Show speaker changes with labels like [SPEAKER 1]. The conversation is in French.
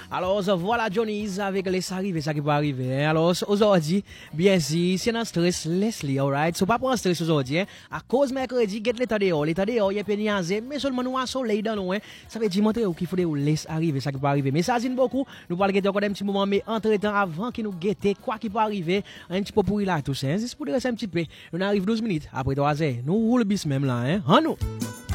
[SPEAKER 1] Alors, voilà Johnny's avec les arrivées, ça qui peut arriver. Alors, aujourd'hui, bien sûr, c'est un stress, laisse-les, alright? So, pas pour un stress aujourd'hui, à cause mercredi, get l'état dehors, il y a péniazé, mais seulement nous, à soleil dans nous, ça veut dire, montrer qu'il faut nous laisser arriver, ça qui peut arriver. Mais ça, c'est beaucoup, nous parlons encore un petit moment, mais entre-temps, avant qu'il nous guette, quoi qui peut arriver, un petit peu pour là, tout ça, c'est pour dire un petit peu. On arrive 12 minutes, après 3 heures, nous roulons bis même là, hein? En nous!